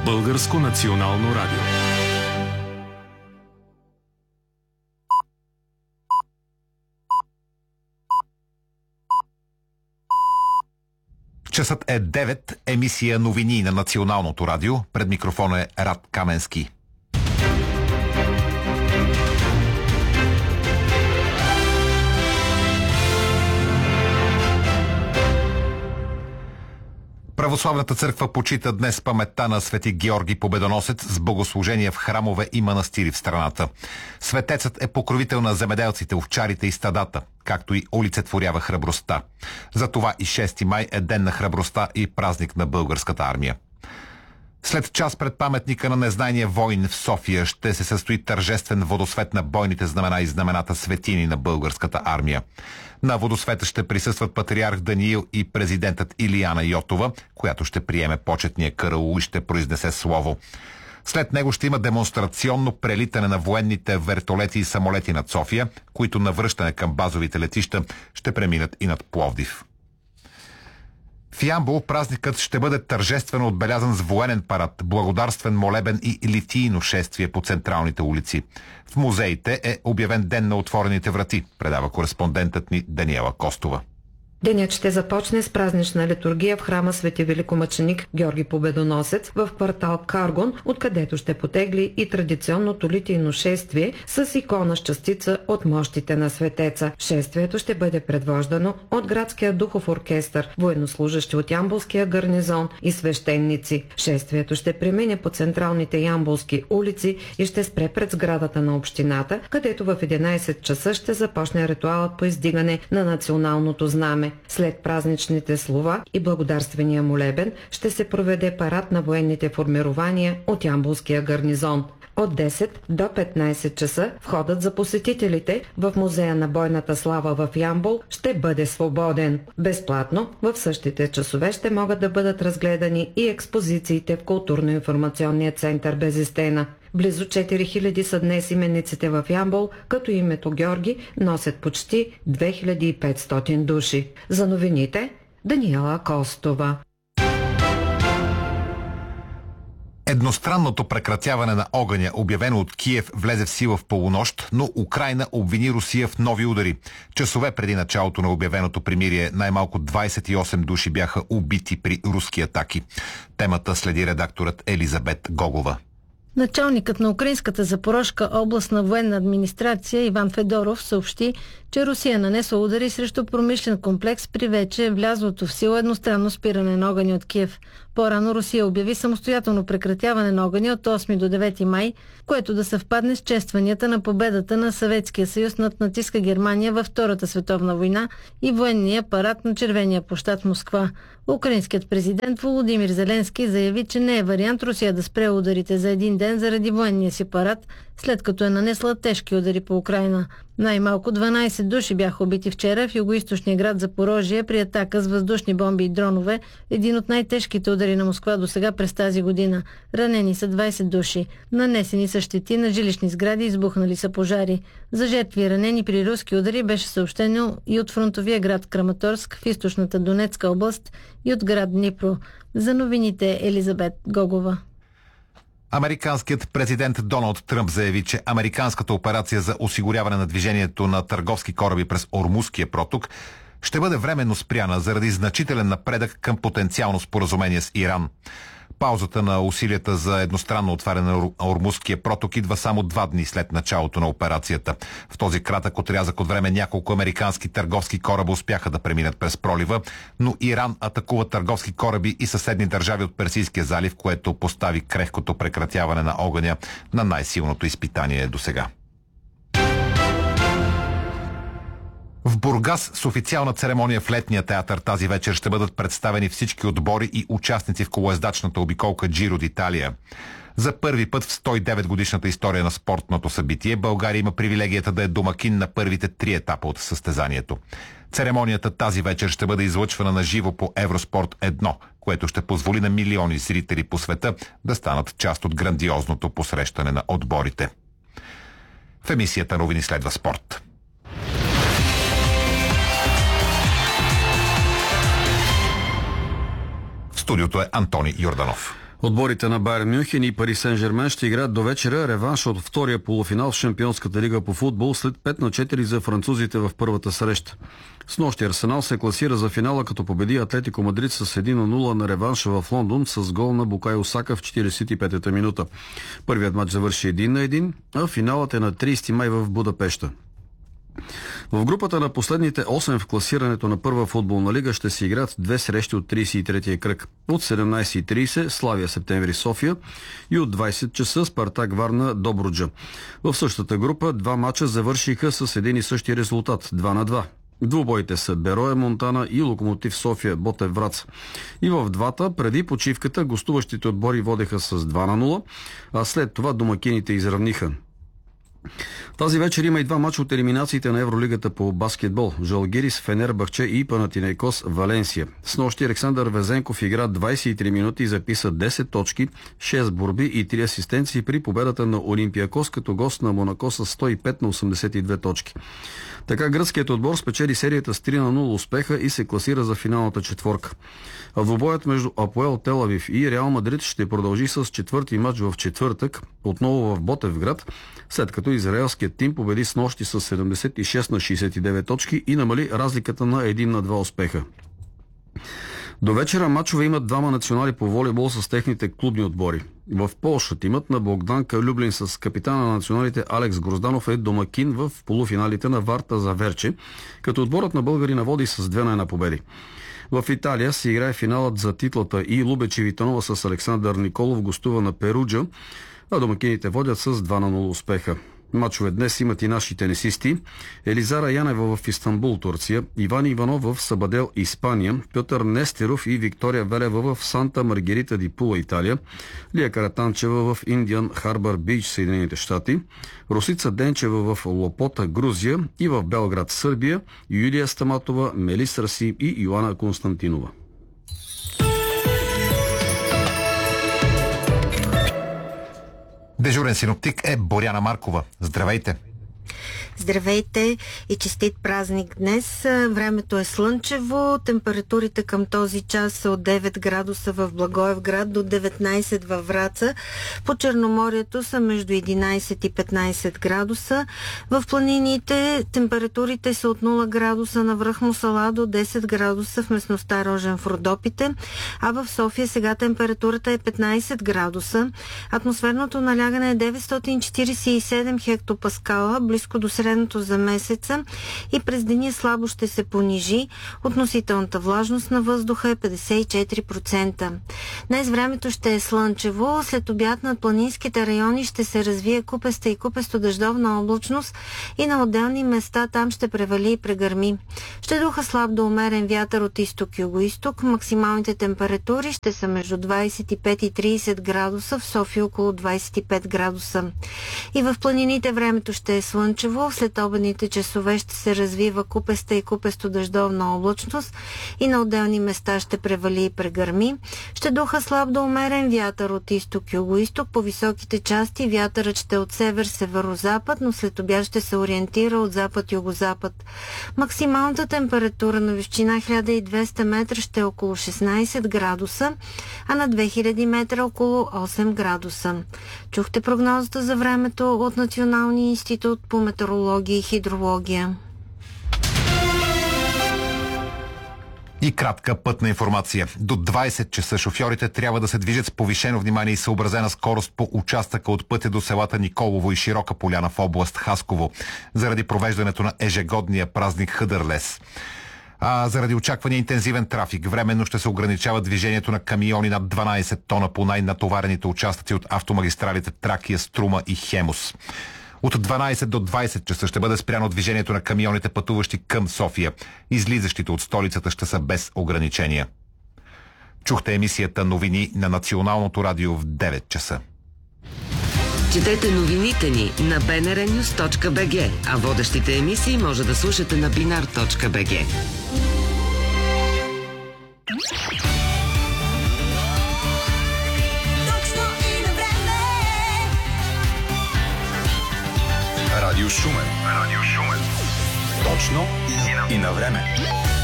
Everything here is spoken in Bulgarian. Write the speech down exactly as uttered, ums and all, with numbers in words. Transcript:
Българско национално радио. Часът е девет, емисия новини на Националното радио. Пред микрофона е Рад Каменски. Православната църква почита днес паметта на свети Георги Победоносец с богослужения в храмове и манастири в страната. Светецът е покровител на земеделците, овчарите и стадата, както и олицетворява храбростта. Затова и шести май е ден на храбростта и празник на българската армия. След час пред паметника на незнайния войн в София ще се състои тържествен водосвет на бойните знамена и знамената светини на българската армия. На водосвета ще присъстват патриарх Даниил и президентът Илияна Йотова, която ще приеме почетния караул и ще произнесе слово. След него ще има демонстрационно прелитане на военните вертолети и самолети над София, които на връщане към базовите летища ще преминат и над Пловдив. В Ямбол празникът ще бъде тържествено отбелязан с военен парад, благодарствен молебен и литийно шествие по централните улици. В музеите е обявен ден на отворените врати, предава кореспондентът ни Даниела Костова. Денят ще започне с празнична литургия в храма Свети Великомъченик Георги Победоносец в квартал Каргон, откъдето ще потегли и традиционното литийно шествие с икона с частица от мощите на светеца. Шествието ще бъде предвождано от градския духов оркестър, военнослужащи от Ямболския гарнизон и свещеници. Шествието ще премине по централните ямболски улици и ще спре пред сградата на общината, където в единайсет часа ще започне ритуалът по издигане на националното знаме. След празничните слова и благодарствения молебен ще се проведе парад на военните формирования от Ямболския гарнизон. От десет до петнайсет часа входът за посетителите в Музея на бойната слава в Ямбол ще бъде свободен. Безплатно в същите часове ще могат да бъдат разгледани и експозициите в културно-информационния център Безестена. Близо четири хиляди са днес имениците в Ямбол, като името Георги носят почти две хиляди и петстотин души. За новините Даниела Костова. Едностранното прекратяване на огъня, обявено от Киев, влезе в сила в полунощ, но Украйна обвини Русия в нови удари. Часове преди началото на обявеното примирие най-малко двайсет и осем души бяха убити при руски атаки. Темата следи редакторът Елизабет Гогова. Началникът на Украинската Запорожка областна военна администрация Иван Федоров съобщи, че Русия нанесла удари срещу промишлен комплекс при вече влязлото в сила едностранно спиране на огъня от Киев. По-рано Русия обяви самостоятелно прекратяване на огъня от осми до девети май, което да съвпадне с честванията на победата на Съветския съюз над нацистка Германия във Втората световна война и военния парад на Червения площад в Москва. Украинският президент Володимир Зеленски заяви, че не е вариант Русия да спре ударите за един ден заради военния си парад, след като е нанесла тежки удари по Украйна. Най-малко дванайсет души бяха убити вчера в югоизточния град Запорожие при атака с въздушни бомби и дронове, един от най-тежките удари на Москва до сега през тази година. Ранени са двайсет души. Нанесени са щети на жилищни сгради, избухнали са пожари. За жертви и ранени при руски удари беше съобщено и от фронтовия град Краматорск в източната Донецка област и от град Днипро. За новините Елизабет Гогова. Американският президент Доналд Тръмп заяви, че американската операция за осигуряване на движението на търговски кораби през Ормузския проток ще бъде временно спряна заради значителен напредък към потенциално споразумение с Иран. Паузата на усилията за едностранно отваряне на Ормузския проток идва само два дни след началото на операцията. В този кратък отрязък от време няколко американски търговски кораба успяха да преминат през пролива, но Иран атакува търговски кораби и съседни държави от Персийския залив, което постави крехкото прекратяване на огъня на най-силното изпитание досега. В Бургас с официална церемония в летния театър тази вечер ще бъдат представени всички отбори и участници в колоездачната обиколка Джиро д'Италия. За първи път в сто и девет годишната история на спортното събитие България има привилегията да е домакин на първите три етапа от състезанието. Церемонията тази вечер ще бъде излъчвана на живо по Евроспорт едно, което ще позволи на милиони зрители по света да станат част от грандиозното посрещане на отборите. В емисията новини следва спорт. В студиото е Антони Йорданов. Отборите на Байерн Мюнхен и Пари Сен-Жермен ще играят до вечера реванш от втория полуфинал в Шампионската лига по футбол след пет на четири за французите в първата среща. Снощи Арсенал се класира за финала, като победи Атлетико Мадрид с едно на нула на реванша в Лондон с гол на Букайо Сака в четиридесет и петата минута. Първият матч завърши един на един, а финалът е на тридесети май в Будапеща. В групата на последните осем в класирането на първа футболна лига ще се играят две срещи от тридесет и третия кръг. От седемнадесет и тридесет Славия Септември София и от двадесет часа Спартак Варна Добруджа. В същата група два мача завършиха с един и същи резултат – два на два. Двубоите са Берое Монтана и Локомотив София Ботев Враца. И в двата, преди почивката, гостуващите отбори водеха с два на нула, а след това домакините изравниха. Тази вечер има и два мача от елиминациите на Евролигата по баскетбол. Жалгирис, Фенербахче и Панатинейкос Валенсия. Снощи Александър Везенков игра двадесет и три минути и записа десет точки, шест борби и три асистенции при победата на Олимпиакос като гост на Монако с сто и пет на осемдесет и две точки. Така гръцкият отбор спечели серията с три на нула успеха и се класира за финалната четворка. А двубоят между Апоел Тел Авив и Реал Мадрид ще продължи с четвърти матч в четвъртък, отново в Ботевград, след като израелският тим победи снощи с седемдесет и шест на шейсет и девет точки и намали разликата на един на два успеха. До вечера матчове имат двама национали по волейбол с техните клубни отбори. В Полша тимът на Богданка Люблин с капитана на националите Алекс Грозданов е домакин в полуфиналите на Варта за Верче, като отборът на българина води с две на една победи. В Италия се играе финалът за титлата и Лубечи Витанова с Александър Николов гостува на Перуджа, а домакините водят с два на нула успеха. Мачове днес имат и наши тенисисти. Елизара Янева в Истанбул, Турция, Иван Иванов в Сабадел, Испания, Пьотър Нестеров и Виктория Велева в Санта Маргарита ди Пула, Италия, Лия Каратанчева в Индиан Харбър Бич, Съединените щати, Русица Денчева в Лопота, Грузия и в Белград, Сърбия, Юлия Стаматова, Мелис Раси и Йоана Константинова. Дежурен синоптик е Боряна Маркова. Здравейте! Здравейте и честит празник днес. Времето е слънчево, температурите към този час са от девет градуса в Благоевград до деветнадесет във Враца. По Черноморието са между единадесет и петнадесет градуса. В планините температурите са от нула градуса на връх Мусала до десет градуса в местността Рожен в Родопите, а в София сега температурата е петнадесет градуса. Атмосферното налягане е деветстотин четиридесет и седем хектопаскала, близко до средното за месеца, и през деня слабо ще се понижи. Относителната влажност на въздуха е петдесет и четири процента. Днес времето ще е слънчево. След обяд над планинските райони ще се развие купеста и купесто-дъждовна облачност и на отделни места там ще превали и прегърми. Ще духа слаб до умерен вятър от изток-югоизток. Максималните температури ще са между двадесет и пет и тридесет градуса, в София около двадесет и пет градуса. И в планините времето ще е слънчево. След обедните часове ще се развива купеста и купесто-дъждовна облачност и на отделни места ще превали и прегърми. Ще духа слаб до умерен вятър от изток-югоизток. По високите части вятърът ще е от север-северозапад, но след обяд ще се ориентира от запад-югозапад. Максималната температура на височина хиляда и двеста метра ще е около шестнадесет градуса, а на две хиляди метра около осем градуса. Чухте прогнозата за времето от Националния институт по метеорология и хидрология. И кратка пътна информация. До двадесет часа шофьорите трябва да се движат с повишено внимание и съобразена скорост по участъка от пътя до селата Николово и Широка поляна в област Хасково, заради провеждането на ежегодния празник Хъдърлес. А заради очаквания интензивен трафик, временно ще се ограничава движението на камиони над дванадесет тона по най-натоварените участъци от автомагистралите Тракия, Струма и Хемус. От дванадесет до двадесет часа ще бъде спряно движението на камионите, пътуващи към София. Излизащите от столицата ще са без ограничения. Чухте емисията новини на Националното радио в девет часа. Четете новините ни на би ен ар нюз точка би джи, а водещите емисии може да слушате на бинар точка би джи. Радио Шумен. Радио Шумен. Точно и на време.